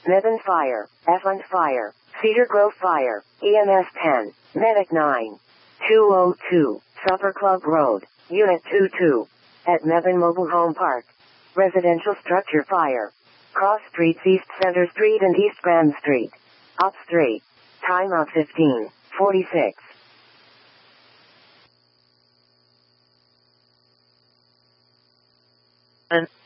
Mebane Fire, Effluent Fire, Cedar Grove Fire, EMS 10, Medic 9. 202, Supper Club Road, Unit 22. At Mebane Mobile Home Park. Residential structure fire. Cross Streets, East Center Street and East Grand Street. Ops 3. Timeout 15:46. An